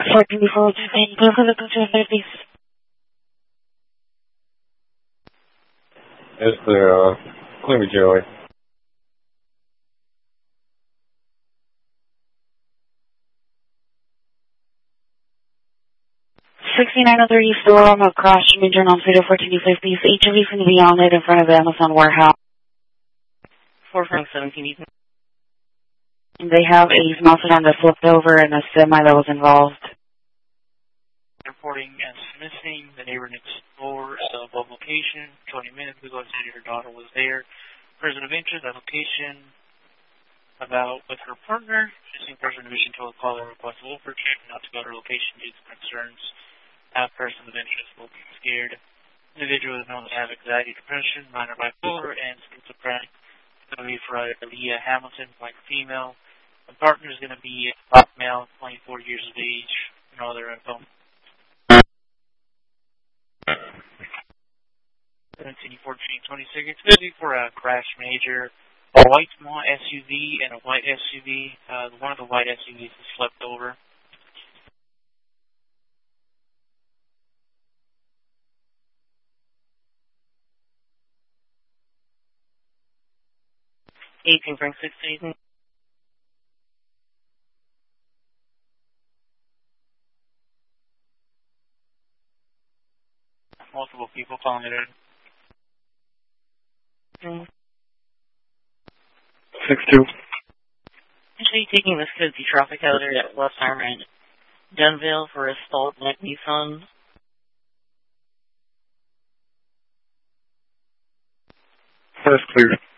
14 before Tuesday. Go for the Tuesday, please. It's the Clear Joey. 6903 Storm of Crash Major Non-Fatal 1450. HMV is going to be on it in front of the Amazon warehouse. 4 from 17. They have a mounted on that flipped over and a semi that was involved. Reporting as missing. The neighbor next door above location. 20 minutes ago, said her daughter was there. Person of interest, application about with her partner. Missing person of interest told caller request a wolfer check not to go to her location due to concerns. Person of interest will be scared. Individual is known to have anxiety, depression, minor bipolar, and schizophrenic. It's going to be for Leah Hamilton, like female. The partner is going to be black male, 24 years of age, no other info. 17, 14, 26. It's going to be for a crash major. A white small SUV and a white SUV. One of the white SUVs is flipped over. 18 Frank 16. Multiple people calling it in. 6-2. Actually taking this cozy traffic out there at left arm and Dunville for a stalled black Nissan. First clear.